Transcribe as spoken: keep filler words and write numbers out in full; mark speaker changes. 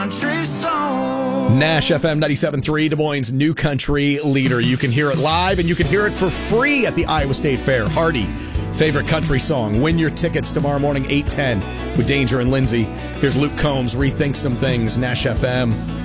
Speaker 1: Country song.
Speaker 2: Nash F M ninety-seven point three, Des Moines' new country leader. You can hear it live and you can hear it for free at the Iowa State Fair. Hardy, favorite country song. Win your tickets tomorrow morning, eight ten, with Danger and Lindsay. Here's Luke Combs, Rethink Some Things, Nash F M.